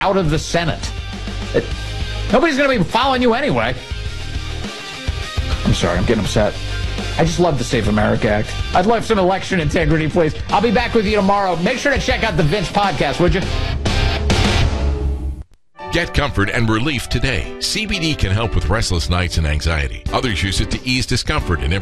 out of the Senate. Nobody's going to be following you anyway. I'm sorry, I'm getting upset. I just love the Save America Act. I'd love some election integrity, please. I'll be back with you tomorrow. Make sure to check out the Vince podcast, would you? Get comfort and relief today. CBD can help with restless nights and anxiety. Others use it to ease discomfort and